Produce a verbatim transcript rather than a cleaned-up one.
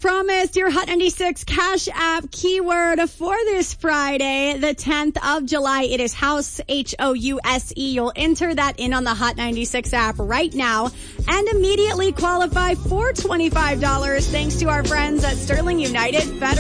promised, your Hot ninety-six Cash App keyword for this Friday, the tenth of July. It is House, H O U S E. You'll enter that in on the Hot ninety-six app right now and immediately qualify for twenty-five dollars thanks to our friends at Sterling United Federal.